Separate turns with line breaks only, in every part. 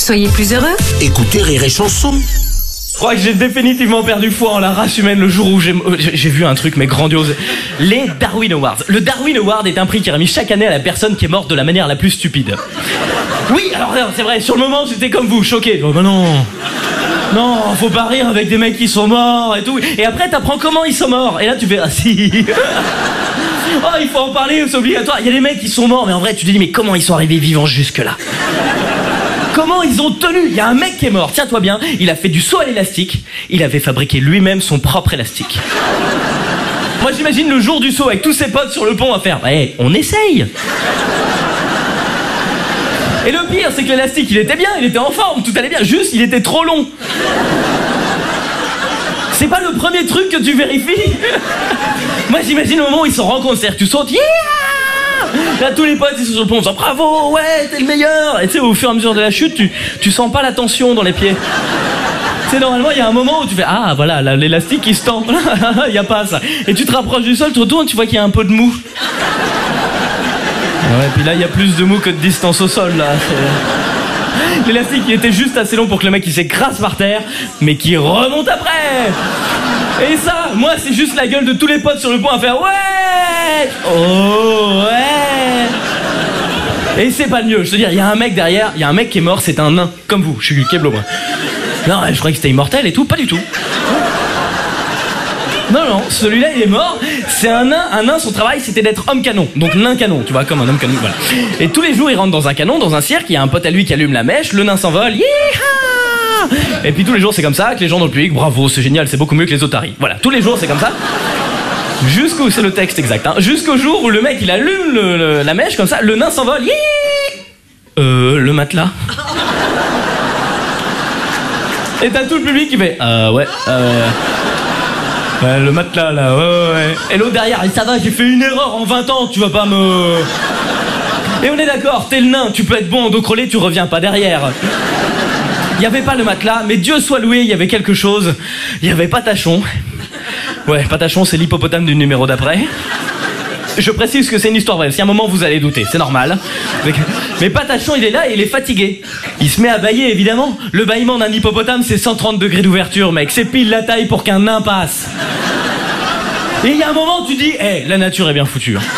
Soyez plus heureux.
Écoutez Rire et Chanson.
Je crois que j'ai définitivement perdu foi en la race humaine le jour où j'ai vu un truc mais grandiose. Les Darwin Awards. Le Darwin Award est un prix qui est remis chaque année à la personne qui est morte de la manière la plus stupide. Oui, alors c'est vrai, sur le moment j'étais comme vous, choqué. Oh bah non, faut pas rire avec des mecs qui sont morts et tout. Et après t'apprends comment ils sont morts. Et là tu fais, ah si. Oh, il faut en parler, c'est obligatoire. Il y a des mecs qui sont morts, mais en vrai tu te dis, mais comment ils sont arrivés vivants jusque là? Comment ils ont tenu? Il y a un mec qui est mort, tiens-toi bien, il a fait du saut à l'élastique, il avait fabriqué lui-même son propre élastique. Moi j'imagine le jour du saut avec tous ses potes sur le pont à faire, ouais, on essaye. Et le pire c'est que l'élastique il était bien, il était en forme, tout allait bien, juste il était trop long. C'est pas le premier truc que tu vérifies. Moi j'imagine le moment où ils se rencontrent, c'est-à-dire que tu sautes, yeah! Là tous les potes ils sont sur le pont en disant bravo, ouais t'es le meilleur. Et tu sais au fur et à mesure de la chute tu sens pas la tension dans les pieds. Tu sais normalement il y a un moment où tu fais ah voilà l'élastique il se tend. Il y a pas ça. Et tu te rapproches du sol, tu te retournes, tu vois qu'il y a un peu de mou. Ouais puis là il y a plus de mou que de distance au sol là. L'élastique il était juste assez long pour que le mec il s'écrase par terre mais qui remonte après. Et ça, moi c'est juste la gueule de tous les potes sur le pont à faire ouais. Oh ouais. Et c'est pas le mieux, je te dis, il y a un mec derrière, il y a un mec qui est mort, c'est un nain, comme vous, je suis Keblo moi. Non, je croyais que c'était immortel et tout, pas du tout. Non, celui-là il est mort, c'est un nain, son travail c'était d'être homme canon, donc nain canon, tu vois, comme un homme canon, voilà. Et tous les jours il rentre dans un canon, dans un cirque, il y a un pote à lui qui allume la mèche, le nain s'envole, yeeha. Et puis tous les jours c'est comme ça, que les gens dans le public, bravo, c'est génial, c'est beaucoup mieux que les otaries. Voilà, tous les jours c'est comme ça. Jusqu'au, c'est le texte exact, hein, jusqu'au jour où le mec il allume la mèche comme ça, le nain s'envole, le matelas. Et t'as tout le public qui fait, ouais, le matelas là, ouais. Et l'autre derrière, ça va, j'ai fait une erreur en 20 ans, tu vas pas me... Et on est d'accord, t'es le nain, tu peux être bon en dos crôlé, tu reviens pas derrière. Il y avait pas le matelas, mais Dieu soit loué, il y avait quelque chose. Il y avait Patachon. Ouais, Patachon, c'est l'hippopotame du numéro d'après. Je précise que c'est une histoire vraie. Si à un moment vous allez douter, c'est normal. Mais Patachon, il est là et il est fatigué. Il se met à bâiller, évidemment. Le bâillement d'un hippopotame, c'est 130 degrés d'ouverture, mec. C'est pile la taille pour qu'un nain passe. Et il y a un moment, tu dis, la nature est bien foutue. Hein.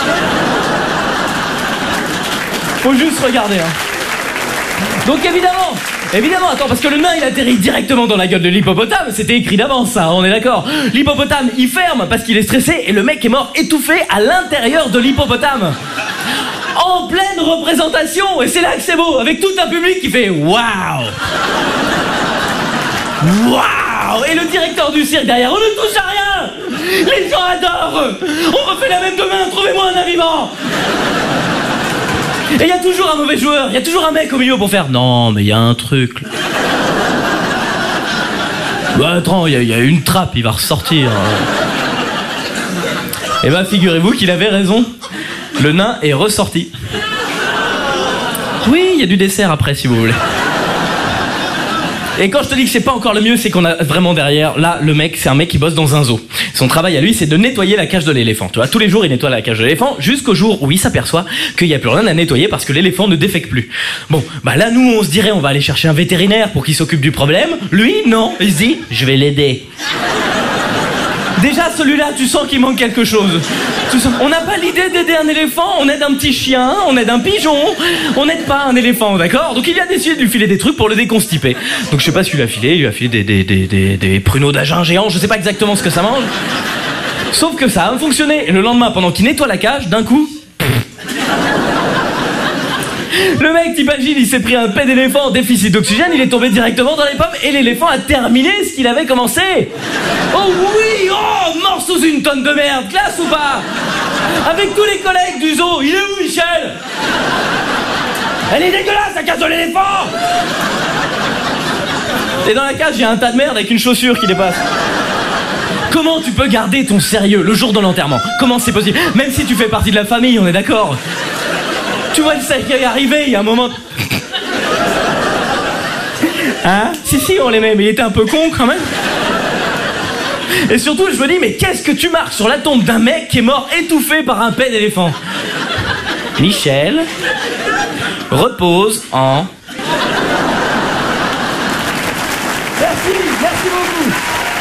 Faut juste regarder. Hein. Donc évidemment, attends, parce que le nain il atterrit directement dans la gueule de l'hippopotame, c'était écrit d'avance ça, on est d'accord. L'hippopotame il ferme parce qu'il est stressé et le mec est mort étouffé à l'intérieur de l'hippopotame. En pleine représentation, et c'est là que c'est beau, avec tout un public qui fait waouh. Waouh. Et le directeur du cirque derrière, on ne touche à rien. Les gens adorent. On refait la même demain, trouvez-moi un nain vivant. Et il y a toujours un mauvais joueur, il y a toujours un mec au milieu pour faire non mais il y a un truc là. Bah attends, il y a une trappe, il va ressortir. Et bah figurez-vous qu'il avait raison. Le nain est ressorti. Oui, il y a du dessert après si vous voulez. Et quand je te dis que c'est pas encore le mieux, c'est qu'on a vraiment derrière, là, le mec, c'est un mec qui bosse dans un zoo. Son travail à lui, c'est de nettoyer la cage de l'éléphant. Tu vois, tous les jours, il nettoie la cage de l'éléphant, jusqu'au jour où il s'aperçoit qu'il n'y a plus rien à nettoyer parce que l'éléphant ne défèque plus. Bon, bah là, nous, on se dirait, on va aller chercher un vétérinaire pour qu'il s'occupe du problème. Lui, non, il se dit, je vais l'aider. Déjà, celui-là, tu sens qu'il manque quelque chose. On n'a pas l'idée d'aider un éléphant, on aide un petit chien, on aide un pigeon, on n'aide pas un éléphant, d'accord? Donc il a décidé de lui filer des trucs pour le déconstiper. Donc je sais pas ce qu'il lui a filé des pruneaux d'agin géants, je sais pas exactement ce que ça mange. Sauf que ça a fonctionné. Et le lendemain, pendant qu'il nettoie la cage, d'un coup... Le mec, t'imagines, il s'est pris un pet d'éléphant en déficit d'oxygène, il est tombé directement dans les pommes et l'éléphant a terminé ce qu'il avait commencé. Oh oui, oh, mort sous une tonne de merde, classe ou pas? Avec tous les collègues du zoo, il est où Michel? Elle est dégueulasse la cage de l'éléphant. Et dans la cage, il y a un tas de merde avec une chaussure qui dépasse. Comment tu peux garder ton sérieux le jour de l'enterrement? Comment c'est possible? Même si tu fais partie de la famille, on est d'accord. Tu vois le cercueil arriver, il y a un moment... Hein? Si, on l'aimait, mais il était un peu con quand même. Et surtout, je me dis, mais qu'est-ce que tu marques sur la tombe d'un mec qui est mort étouffé par un pet d'éléphant? Michel repose en... merci beaucoup.